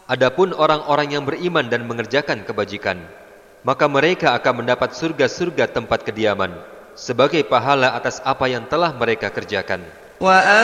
Adapun orang-orang yang beriman dan mengerjakan kebajikan, maka mereka akan mendapat surga-surga tempat kediaman sebagai pahala atas apa yang telah mereka kerjakan.